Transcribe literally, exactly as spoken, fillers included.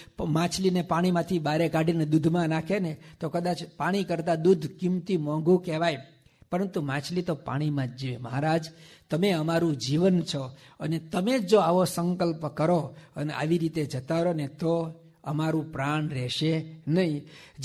માછલીને પાણીમાંથી બારે કાઢીને દૂધમાં નાખે ને તો કદાચ પાણી કરતાં દૂધ કિંમતી મોંઘું કહેવાય, પરંતુ માછલી તો પાણીમાં જ જીવે. મહારાજ, તમે અમારું જીવન છો અને તમે જ જો આવો સંકલ્પ કરો અને આવી રીતે જતા રહો ને તો અમારું પ્રાણ રહેશે નહીં.